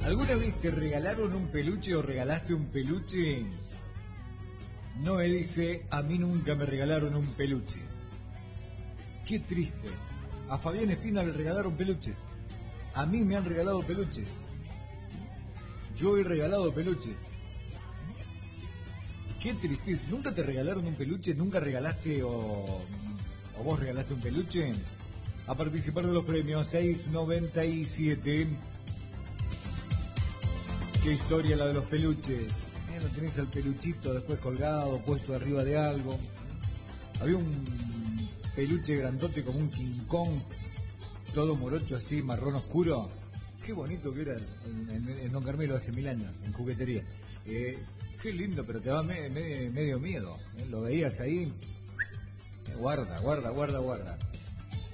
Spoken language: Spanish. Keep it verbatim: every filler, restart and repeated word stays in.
¿Alguna vez te regalaron un peluche o regalaste un peluche? Noé dice, a mí nunca me regalaron un peluche. Qué triste. A Fabián Espina le regalaron peluches. A mí me han regalado peluches. Yo he regalado peluches. Qué tristeza. ¿Nunca te regalaron un peluche? ¿Nunca regalaste o, o vos regalaste un peluche? A participar de los premios seis noventa y siete. Qué historia la de los peluches. Eh, lo tenés al peluchito después colgado, puesto arriba de algo. Había un peluche grandote como un King Kong, todo morocho así, marrón oscuro. Qué bonito que era en, en, en Don Carmelo hace mil años, en juguetería. Eh, qué lindo, pero te daba me, me, medio miedo. Eh, lo veías ahí. Eh, guarda, guarda, guarda, guarda.